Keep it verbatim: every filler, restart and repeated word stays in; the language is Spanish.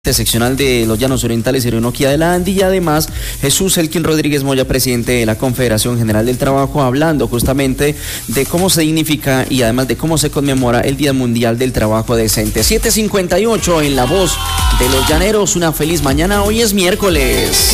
seccional de los Llanos Orientales y Orinoquía de la Andi, y además Jesús Elkin Rodríguez Moya, presidente de la Confederación General del Trabajo, hablando justamente de cómo se dignifica y además de cómo se conmemora el Día Mundial del Trabajo Decente. siete cincuenta y ocho en La Voz de los Llaneros, una feliz mañana, hoy es miércoles.